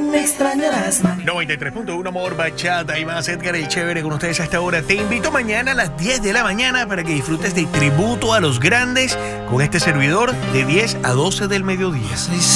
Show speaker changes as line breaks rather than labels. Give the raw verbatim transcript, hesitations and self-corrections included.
me extrañarás más.
noventa y tres punto uno Amor Bachata y más. Edgar el Chévere con ustedes a esta hora. Te invito mañana a las diez de la mañana para que disfrutes de tributo a los grandes con este servidor de diez a doce del mediodía.